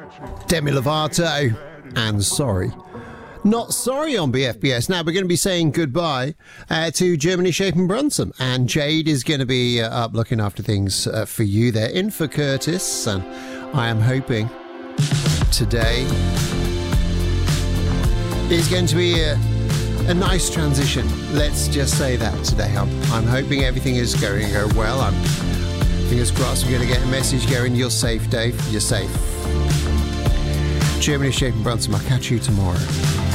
Demi Lovato and Sorry. Not Sorry on BFBS. Now we're going to be saying goodbye to Germany Shaping Brunson, and Jade is going to be up looking after things for you there in for Curtis, and I am hoping today is going to be a nice transition. Let's just say that today. I'm hoping everything is going to go well. I'm fingers crossed we're going to get a message going. You're safe, Dave. You're safe. Germany Shaping Brunson. I'll catch you tomorrow.